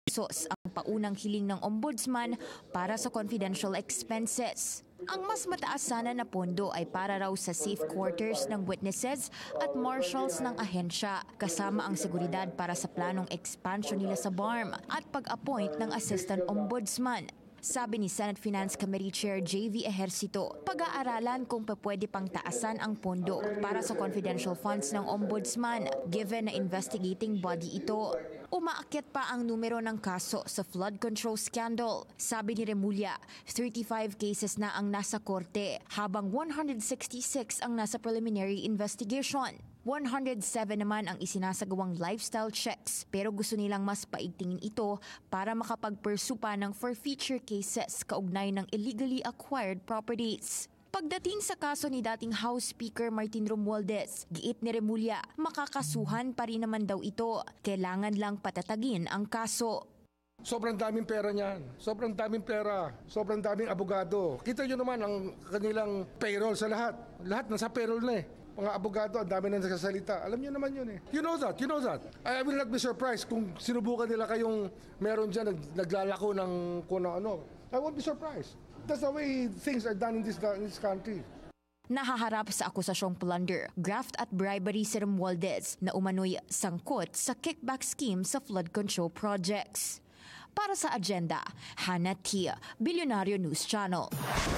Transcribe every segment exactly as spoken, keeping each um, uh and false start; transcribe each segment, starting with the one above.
pesos ang paunang hiling ng ombudsman para sa confidential expenses. Ang mas mataas sana na pondo ay para raw sa safe quarters ng witnesses at marshals ng ahensya, kasama ang seguridad para sa planong expansion nila sa B A R M at pag-appoint ng assistant ombudsman. Sabi ni Senate Finance Committee Chair J V Ejercito, pag-aaralan kung pwede pang taasan ang pondo para sa confidential funds ng ombudsman given na investigating body ito. Umaakyat pa ang numero ng kaso sa flood control scandal. Sabi ni Remulla, thirty-five cases na ang nasa korte habang one hundred sixty-six ang nasa preliminary investigation. one hundred seven naman ang isinasagawang lifestyle checks pero gusto nilang mas paigtingin ito para makapag-pursue pa ng forfeiture cases kaugnay ng illegally acquired properties. Pagdating sa kaso ni dating House Speaker Martin Romualdez, giit ni Remulla, makakasuhan pa rin naman daw ito. Kailangan lang patatagin ang kaso. Sobrang daming pera niyan. Sobrang daming pera. Sobrang daming abogado. Kita nyo naman ang kanilang payroll sa lahat. Lahat nasa payroll na eh. Mga abogado, ang dami na nagsasalita. Alam niyo naman yun eh. You know that, you know that. I will not be surprised kung sinubukan nila kayong meron dyan, nag, naglalako ng kung ano. I won't be surprised. That's the way things are done in this, in this country. Nahaharap sa akusasyong plunder, graft at bribery si Romualdez na umano'y sangkot sa kickback scheme sa flood control projects. Para sa agenda, Hannah Tia, Billionario News Channel.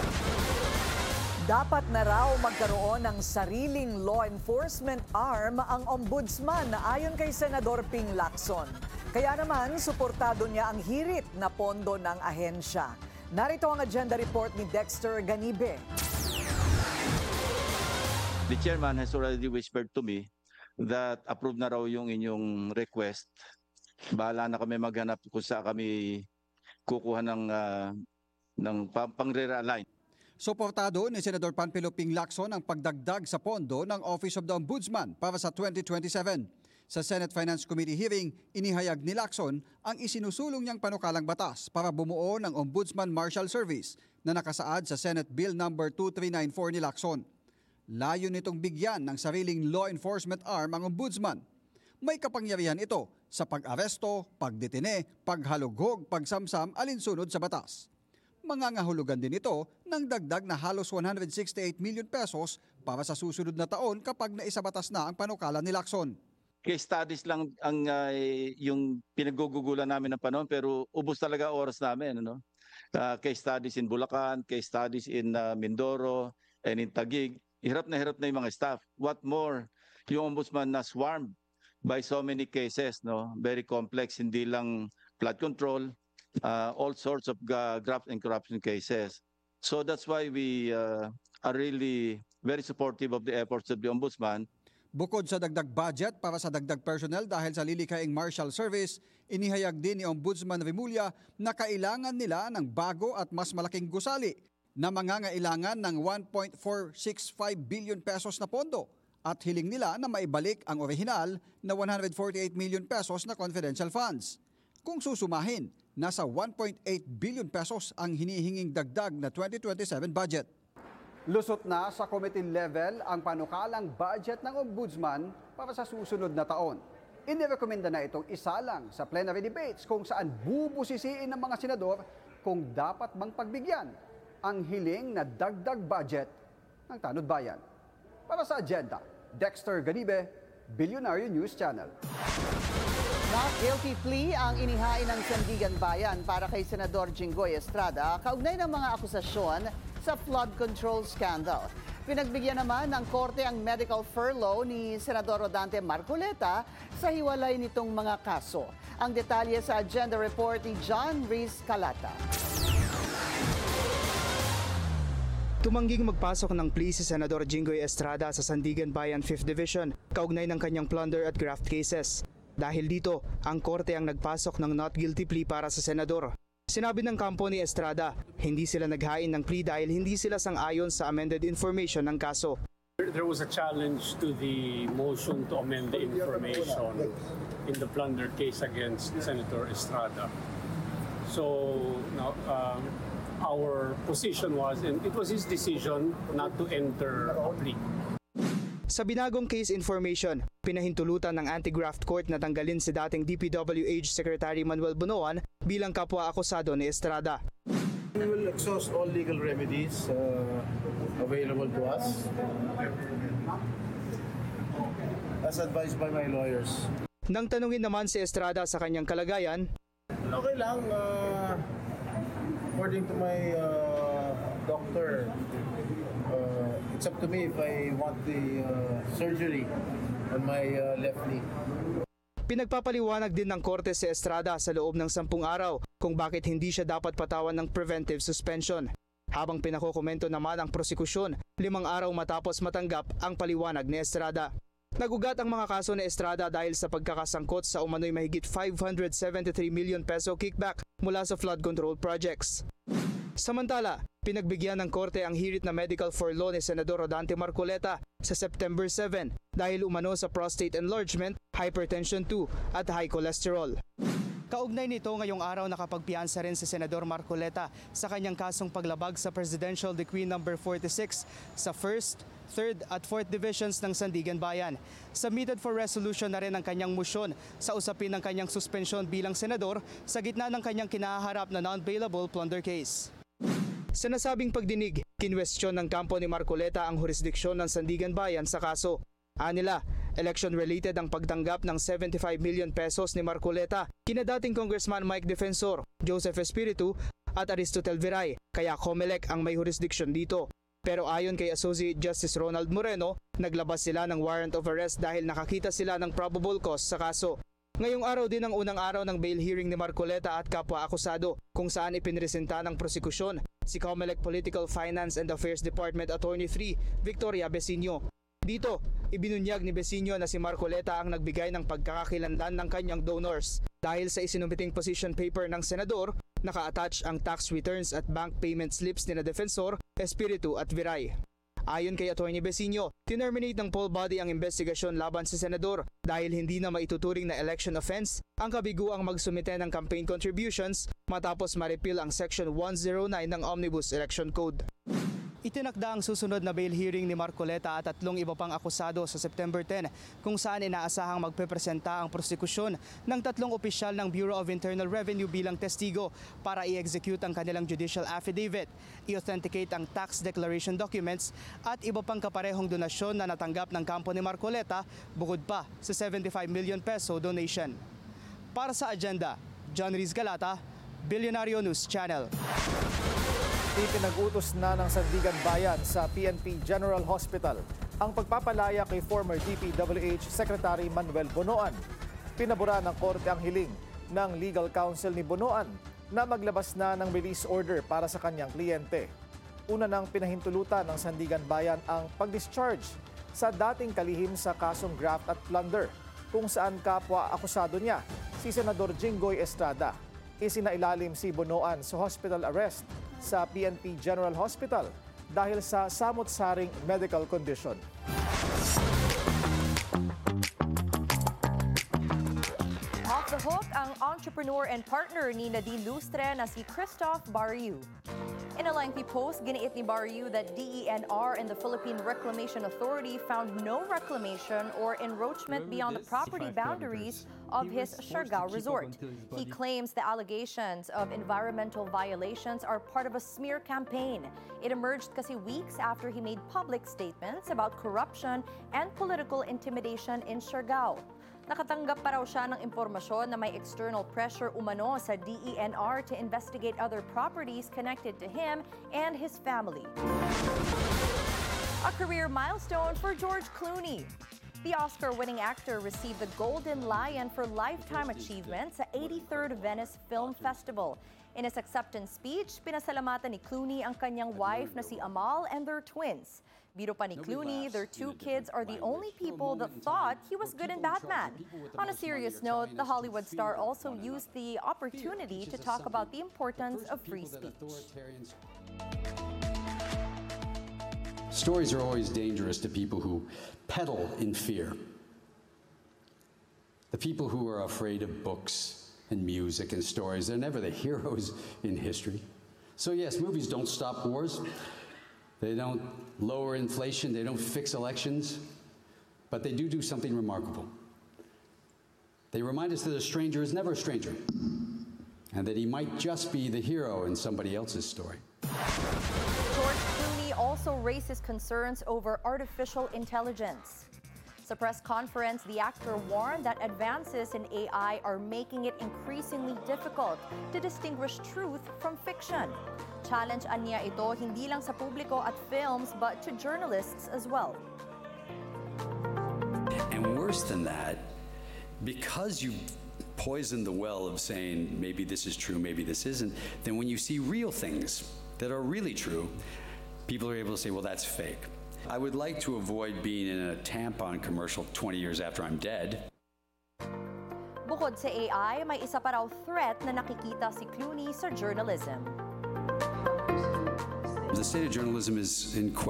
Dapat na raw magkaroon ng sariling law enforcement arm ang ombudsman na ayon kay Senador Ping Lacson. Kaya naman, suportado niya ang hirit na pondo ng ahensya. Narito ang agenda report ni Dexter Ganibe. The chairman has already whispered to me that approved na raw yung inyong request. Bahala na kami maghanap kung saan kami kukuha ng, uh, ng pang-re-realign. Suportado ni Senador Panfilo Ping Lacson ang pagdagdag sa pondo ng Office of the Ombudsman para sa twenty twenty-seven. Sa Senate Finance Committee hearing, inihayag ni Lacson ang isinusulong niyang panukalang batas para bumuo ng Ombudsman Marshal Service na nakasaad sa Senate Bill number two three nine four ni Lacson. Layo nitong bigyan ng sariling law enforcement arm ang Ombudsman. May kapangyarihan ito sa pag-aresto, pagdetine, paghalughog, pagsamsam alinsunod sa batas. Mangangahulugan din ito ng dagdag na halos one hundred sixty-eight million pesos para sa susunod na taon kapag naisabatas na ang panukala ni Lacson. Case studies lang ang uh, yung pinagugugulan namin ng panahon pero ubos talaga oras namin. Ano? Uh, case studies in Bulacan, case studies in uh, Mindoro and in Taguig. Hirap na hirap na yung mga staff. What more, yung ombudsman na swarmed by so many cases, no? Very complex, hindi lang flood control, Uh, all sorts of uh, graft and corruption cases. So that's why we uh, are really very supportive of the efforts of the Ombudsman. Bukod sa dagdag budget para sa dagdag personnel dahil sa lilikhaing Marshal Service, inihayag din ni Ombudsman Remulla na kailangan nila ng bago at mas malaking gusali na mangangailangan ng one point four six five billion pesos na pondo at hiling nila na maibalik ang orihinal na one hundred forty-eight million pesos na confidential funds. Kung susumahin, nasa one point eight billion pesos ang hinihinging dagdag na twenty twenty-seven budget. Lusot na sa committee level ang panukalang budget ng Ombudsman para sa susunod na taon. Inirekomenda na itong isalang sa plenary debates kung saan bubusisiin ng mga senador kung dapat bang pagbigyan ang hiling na dagdag budget ng Tanod Bayan. Para sa agenda, Dexter Ganibe, Billionario News Channel. Not guilty plea ang inihain ng Sandigan Bayan para kay Senador Jinggoy Estrada kaugnay ng mga akusasyon sa flood control scandal. Pinagbigyan naman ng korte ang medical furlough ni Senador Rodante Marcoleta sa hiwalay nitong mga kaso. Ang detalye sa agenda report ni John Reese Calata. Tumangging magpasok ng plea si Senador Jinggoy Estrada sa Sandigan Bayan fifth Division kaugnay ng kanyang plunder at graft cases. Dahil dito, ang korte ang nagpasok ng not guilty plea para sa senador. Sinabi ng kampo ni Estrada, hindi sila naghain ng plea dahil hindi sila sang-ayon sa amended information ng kaso. There was a challenge to the motion to amend the information in the plunder case against Senator Estrada. So now, um, our position was, and it was his decision not to enter a plea. Sa binagong case information, pinahintulutan ng Anti-Graft Court na tanggalin si dating D P W H Secretary Manuel Bunoan bilang kapwa-akusado ni Estrada. We will exhaust all legal remedies uh, available to us as advised by my lawyers. Nang tanungin naman si Estrada sa kanyang kalagayan, okay lang. Uh, according to my uh, doctor, uh, it's up to me if I want the uh, surgery on my uh, left knee. pinagpapaliwanag din ng korte si Estrada sa loob ng sampung araw kung bakit hindi siya dapat patawan ng preventive suspension. Habang pinakukomento naman ang prosekusyon, limang araw matapos matanggap ang paliwanag ni Estrada. Nagugat ang mga kaso ni Estrada dahil sa pagkakasangkot sa umano'y mahigit five hundred seventy-three million peso kickback mula sa flood control projects. Samantala, pinagbigyan ng korte ang hirit na medical for law ni Senador Rodante Marcoleta sa September seven dahil umano sa prostate enlargement, hypertension two at high cholesterol. Kaugnay nito ngayong araw nakapagpiansa rin si Senador Marcoleta sa kanyang kasong paglabag sa Presidential Decree number forty-six sa first, third at fourth Divisions ng Sandigan Bayan. Submitted for resolution na rin ang kanyang motion sa usapin ng kanyang suspensyon bilang senador sa gitna ng kanyang kinaharap na non-bailable plunder case. Sa nasabing pagdinig, kinwestiyon ng kampo ni Marcoleta ang jurisdiksyon ng Sandigan Bayan sa kaso. Anila, election-related ang pagtanggap ng seventy-five million pesos ni Marcoleta kina dating Congressman Mike Defensor, Joseph Espiritu at Aristotel Viray, kaya COMELEC ang may jurisdiksyon dito. Pero ayon kay Associate Justice Ronald Moreno, naglabas sila ng warrant of arrest dahil nakakita sila ng probable cause sa kaso. Ngayong araw din ang unang araw ng bail hearing ni Marcoleta at kapwa-akusado kung saan ipinresenta ng prosekusyon si COMELEC Political Finance and Affairs Department Attorney three, Victoria Besinio. Dito, ibinunyag ni Besinio na si Marcoleta ang nagbigay ng pagkakakilanlan ng kanyang donors. Dahil sa isinumiting position paper ng senador, naka-attach ang tax returns at bank payment slips ni na Defensor, Espiritu at Viray. Ayon kay Attorney Besinio, tinerminate ng poll body ang investigasyon laban sa senador dahil hindi na maituturing na election offense ang kabiguang magsumite ng campaign contributions matapos ma-repeal ang Section one oh nine ng Omnibus Election Code. Itinakda ang susunod na bail hearing ni Marcoleta at tatlong iba pang akusado sa September ten kung saan inaasahang magpepresenta ang prosekusyon ng tatlong opisyal ng Bureau of Internal Revenue bilang testigo para i-execute ang kanilang judicial affidavit, i-authenticate ang tax declaration documents at iba pang kaparehong donasyon na natanggap ng kampo ni Marcoleta bukod pa sa seventy-five million peso donation. Para sa agenda, John Riz Galata, Billionario News Channel. Ipinag-utos na ng Sandigan Bayan sa P N P General Hospital ang pagpapalaya kay former D P W H Secretary Manuel Bunoan. Pinabura ng korte ang hiling ng legal counsel ni Bunoan na maglabas na ng release order para sa kanyang kliyente. Una nang pinahintulutan ng Sandigan Bayan ang pag-discharge sa dating kalihim sa kasong graft at plunder kung saan kapwa akusado niya si Senador Jinggoy Estrada. Isinailalim si Bunoan sa hospital arrest sa P N P General Hospital dahil sa samot-saring medical condition. Off the hook ang entrepreneur and partner ni Nadine Lustre na si Christoph Barriu. In a lengthy post, giniit ni Barriu that D E N R and the Philippine Reclamation Authority found no reclamation or encroachment beyond the property boundaries of his Siargao resort. He claims the allegations of environmental violations are part of a smear campaign. It emerged kasi weeks after he made public statements about corruption and political intimidation in Siargao. Nakatanggap pa raw siya ng impormasyon na may external pressure umano sa D E N R to investigate other properties connected to him and his family. A career milestone for George Clooney. The Oscar-winning actor received the Golden Lion for Lifetime Achievement sa eighty-third Venice Film Festival. In his acceptance speech, pinasalamatan ni Clooney ang kanyang wife na si Amal and their twins. Biro pa ni Clooney, their two kids are the only people that thought he was good in Batman. On a serious note, the Hollywood star also used the opportunity to talk about the importance of free speech. Stories are always dangerous to people who peddle in fear. The people who are afraid of books and music and stories, they're never the heroes in history. So yes, movies don't stop wars. They don't lower inflation. They don't fix elections. but they do do something remarkable. They remind us that a stranger is never a stranger, and that he might just be the hero in somebody else's story. George Clooney also raises concerns over artificial intelligence. Sa press conference, the actor warned that advances in A I are making it increasingly difficult to distinguish truth from fiction. Challenge anya ito hindi lang sa publiko at films but to journalists as well. And worse than that, because you poison the well of saying maybe this is true, maybe this isn't, then when you see real things that are really true, people are able to say, well, that's fake. I would like to avoid being in a tampon commercial twenty years after I'm dead. Bukod sa A I, may isa pa raw threat na nakikita si Clooney sa journalism. The state of journalism is in question.